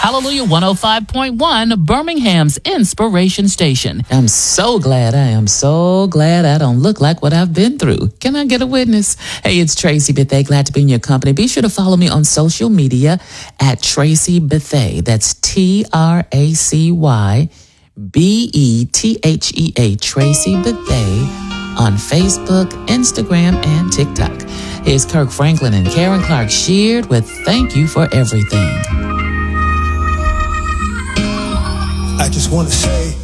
Hallelujah 105.1, Birmingham's Inspiration Station. I'm so glad I don't look like what I've been through. Can I get a witness? Hey, it's Tracy Bethay. Glad to be in your company. Be sure to follow me on social media at Tracy Bethay. That's TracyBethea, Tracy Bethay, on Facebook, Instagram, and TikTok. Here's Kirk Franklin and Karen Clark Sheard with Thank You for Everything. I just want to say